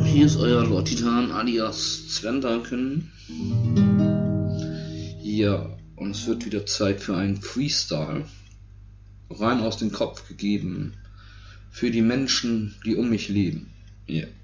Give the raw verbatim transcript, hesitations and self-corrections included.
Hier ist euer Lord Titan alias Sven Duncan. Ja, und es wird wieder Zeit für einen Freestyle. Rein aus dem Kopf gegeben. Für die Menschen, die um mich leben. Ja. Yeah.